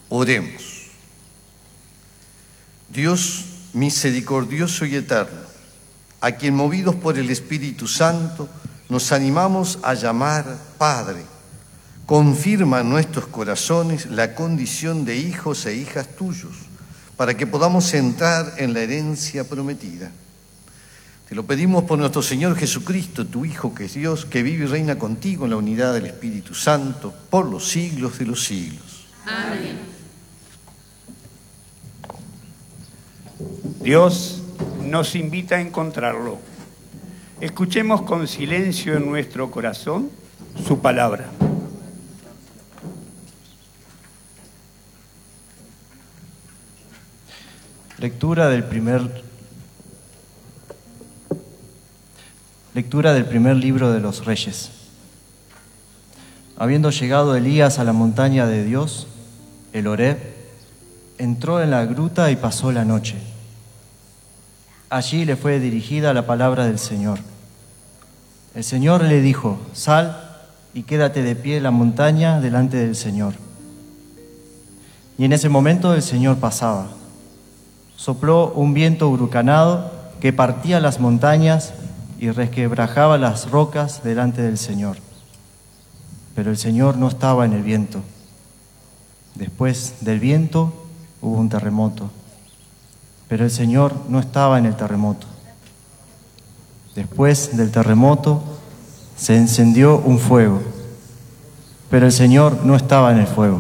Oremos. Dios misericordioso y eterno, a quien movidos por el Espíritu Santo nos animamos a llamar Padre, confirma en nuestros corazones la condición de hijos e hijas tuyos, para que podamos entrar en la herencia prometida. Te lo pedimos por nuestro Señor Jesucristo, tu Hijo, que es Dios, que vive y reina contigo en la unidad del Espíritu Santo, por los siglos de los siglos. Amén. Dios nos invita a encontrarlo. Escuchemos con silencio en nuestro corazón su palabra. Lectura del primer libro de los Reyes. Habiendo llegado Elías a la montaña de Dios, el Horeb, entró en la gruta y pasó la noche. Allí le fue dirigida la palabra del Señor. El Señor le dijo: sal y quédate de pie en la montaña delante del Señor. Y en ese momento el Señor pasaba. Sopló un viento huracanado que partía las montañas y resquebrajaba las rocas delante del Señor. Pero el Señor no estaba en el viento. Después del viento hubo un terremoto. Pero el Señor no estaba en el terremoto. Después del terremoto se encendió un fuego. Pero el Señor no estaba en el fuego.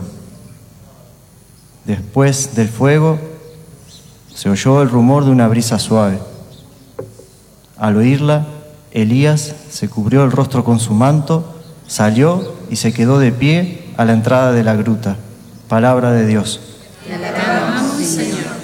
Después del fuego se oyó el rumor de una brisa suave. Al oírla, Elías se cubrió el rostro con su manto, salió y se quedó de pie a la entrada de la gruta. Palabra de Dios. Te alabamos, Señor.